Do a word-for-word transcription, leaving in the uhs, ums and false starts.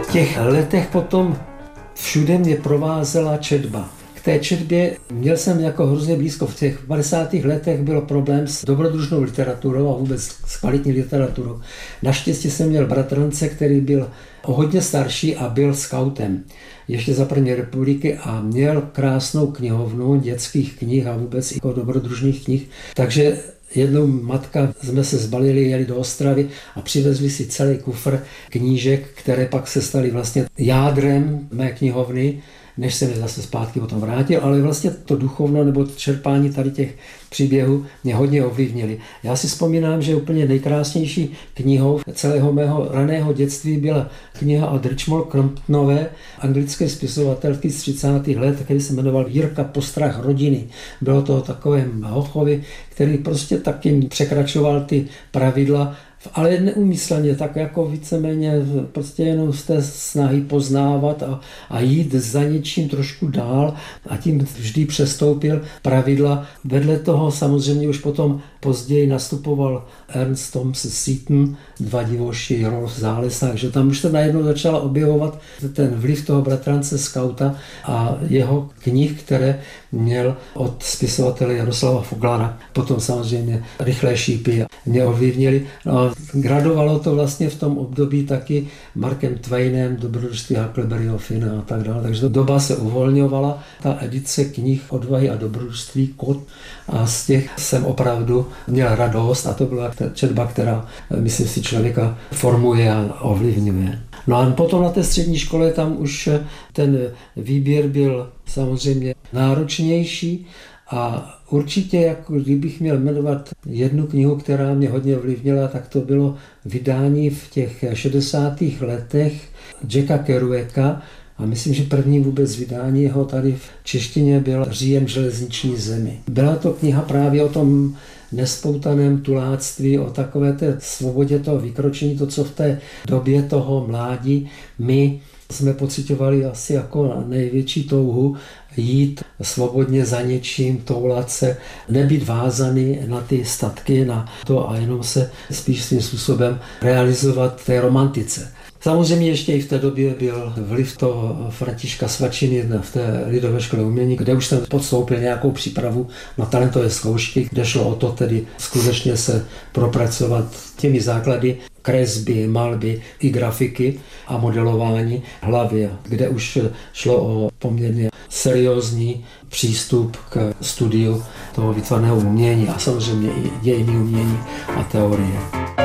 V těch letech potom všude mě provázela četba. K té četbě měl jsem jako hrozně blízko. V těch padesátých letech byl problém s dobrodružnou literaturou a vůbec s kvalitní literaturou. Naštěstí jsem měl bratrance, který byl o hodně starší a byl skautem ještě za první republiky a měl krásnou knihovnu dětských knih a vůbec i dobrodružných knih. Takže jednou matka jsme se zbalili, jeli do Ostravy a přivezli si celý kufr knížek, které pak se staly vlastně jádrem mé knihovny, než jsem je zase zpátky potom vrátil, ale vlastně to duchovno nebo čerpání tady těch příběhů mě hodně ovlivnili. Já si vzpomínám, že úplně nejkrásnější knihou celého mého raného dětství byla kniha od Richmond Cromptonové, anglické spisovatelky z třicátých let, který se jmenoval Jirka Postrach rodiny. Bylo to o takovém hochovi, který prostě taky překračoval ty pravidla, ale neumyslně, tak jako víceméně prostě jenom z té snahy poznávat a, a jít za něčím trošku dál a tím vždy přestoupil pravidla. Vedle toho samozřejmě už potom později nastupoval Ernst Thomas Seton, Dva divoši, Rolf Zálesák, takže tam už se najednou začala objevovat ten vliv toho bratrance skauta a jeho knih, které měl od spisovatele Jaroslava Foglara. Potom samozřejmě Rychlé šípy mě ovlivnili. No a gradovalo to vlastně v tom období taky Markem Twainem, Dobrodružství Huckleberryho Finna a tak dále. Takže doba se uvolňovala, ta edice knih Odvahy a dobrodružství Kot a z těch jsem opravdu měl radost a to byla četba, která, myslím si, člověka formuje a ovlivňuje. No a potom na té střední škole tam už ten výběr byl samozřejmě náročnější a určitě, jako kdybych měl jmenovat jednu knihu, která mě hodně ovlivnila, tak to bylo vydání v těch šedesátých letech Jacka Kerouaka a myslím, že první vůbec vydání jeho tady v češtině byl Říjem v železniční zemi. Byla to kniha právě o tom nespoutaném tuláctví, o takové té svobodě toho vykročení, to, co v té době toho mládí my jsme pocitovali asi jako největší touhu jít svobodně za něčím, toulat se, nebýt vázaný na ty statky, na to a jenom se spíš svým způsobem realizovat v té romantice. Samozřejmě ještě i v té době byl vliv toho Františka Svačiny v té Lidové škole umění, kde už jsem podstoupil nějakou přípravu na talentové zkoušky, kde šlo o to tedy skutečně se propracovat těmi základy kresby, malby i grafiky a modelování hlavy, kde už šlo o poměrně seriózní přístup k studiu toho výtvarného umění a samozřejmě i dějiny umění a teorie.